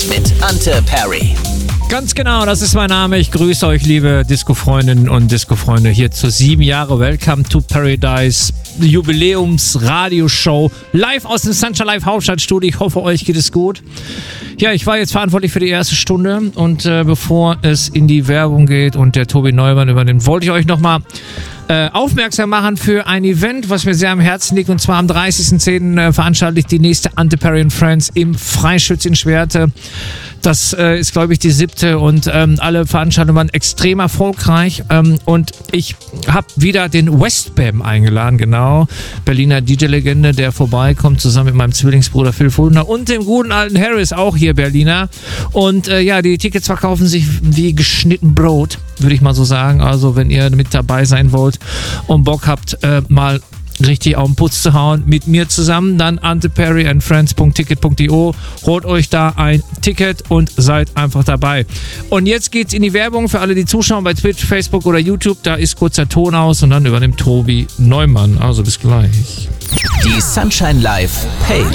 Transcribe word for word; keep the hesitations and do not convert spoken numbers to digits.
mit Ante Perry. Ganz genau, das ist mein Name. Ich grüße euch, liebe Disco-Freundinnen und Disco-Freunde, hier zur sieben Jahre Welcome to Paradise Jubiläums-Radioshow live aus dem Sunshine Live Hauptstadtstudio. Ich hoffe, euch geht es gut. Ja, ich war jetzt verantwortlich für die erste Stunde und äh, bevor es in die Werbung geht und der Tobi Neumann übernimmt, wollte ich euch nochmal äh, aufmerksam machen für ein Event, was mir sehr am Herzen liegt, und zwar am dreißigsten zehnten Äh, veranstalte ich die nächste Ante Perry and Friends im Freischütz in Schwerte. Das äh, ist, glaube ich, die siebte und ähm, alle Veranstaltungen waren extrem erfolgreich ähm, und ich habe wieder den Westbam eingeladen, genau, Berliner D J-Legende, der vorbeikommt, zusammen mit meinem Zwillingsbruder Phil Fulner und dem guten alten Harris, auch hier Berliner, und äh, ja, die Tickets verkaufen sich wie geschnitten Brot, würde ich mal so sagen. Also wenn ihr mit dabei sein wollt und Bock habt, äh, mal richtig auf den Putz zu hauen mit mir zusammen, dann ante perry and friends punkt ticket punkt io. Holt euch da ein Ticket und seid einfach dabei. Und jetzt geht's in die Werbung für alle, die zuschauen bei Twitch, Facebook oder YouTube. Da ist kurz der Ton aus und dann übernimmt Tobi Neumann. Also bis gleich. Die Sunshine Live Playlist.